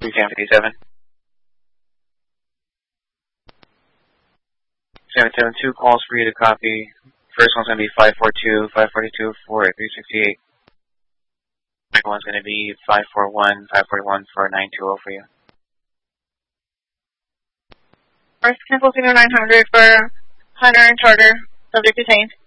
357. 772 calls for you to copy. First one's going to be 542, 542 for 368. Second one's going to be 541, 541 for 920 for you. First cancel 0900 for Hunter and Charter, subject detained.